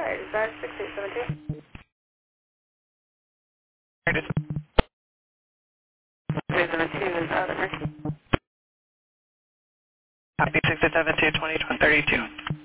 Alright, is that 6872? It is 6872 is out of her. copy 672 2032.